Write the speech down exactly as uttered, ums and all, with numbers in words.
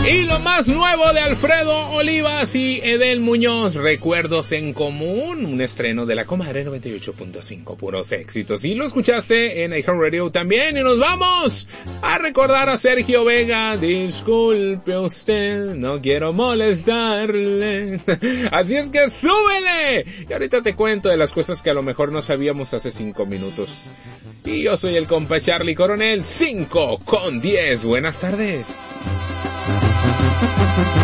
Y lo más nuevo de Alfredo Olivas y Edel Muñoz, Recuerdos en Común, un estreno de la Comadre noventa y ocho punto cinco, puros éxitos. Y lo escuchaste en iHeartRadio también. Y nos vamos a recordar a Sergio Vega. Disculpe usted, no quiero molestarle. Así es que súbele. Y ahorita te cuento de las cosas que a lo mejor no sabíamos hace cinco minutos. Y yo soy el compa Charlie Coronel, cinco con diez. Buenas tardes.